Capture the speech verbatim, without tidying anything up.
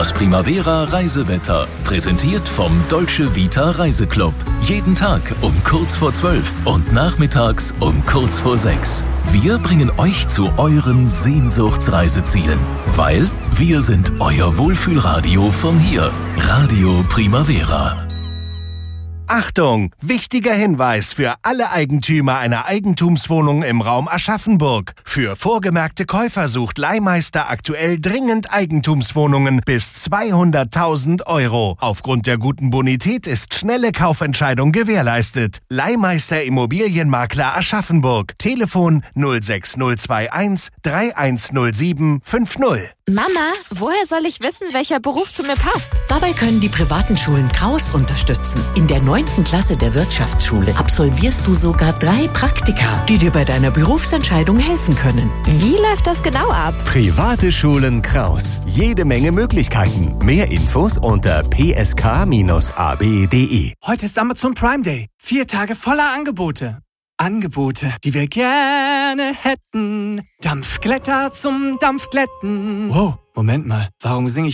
Das Primavera Reisewetter. Präsentiert vom Dolce Vita Reiseclub. Jeden Tag um kurz vor zwölf und nachmittags um kurz vor sechs. Wir bringen euch zu euren Sehnsuchtsreisezielen. Weil wir sind euer Wohlfühlradio von hier. Radio Primavera. Achtung! Wichtiger Hinweis für alle Eigentümer einer Eigentumswohnung im Raum Aschaffenburg. Für vorgemerkte Käufer sucht Leihmeister aktuell dringend Eigentumswohnungen bis zweihunderttausend Euro. Aufgrund der guten Bonität ist schnelle Kaufentscheidung gewährleistet. Leihmeister Immobilienmakler Aschaffenburg. Telefon null sechs null zwei eins drei eins null sieben fünf null. Mama, woher soll ich wissen, welcher Beruf zu mir passt? Dabei können die privaten Schulen Kraus unterstützen. In der neunten Klasse der Wirtschaftsschule absolvierst du sogar drei Praktika, die dir bei deiner Berufsentscheidung helfen können. Wie läuft das genau ab? Private Schulen Kraus. Jede Menge Möglichkeiten. Mehr Infos unter p s k a b punkt d e. Heute ist Amazon Prime Day. Vier Tage voller Angebote. Angebote, die wir gerne hätten. Dampfglätter zum Dampfglätten. Wow, Moment mal. Warum singe ich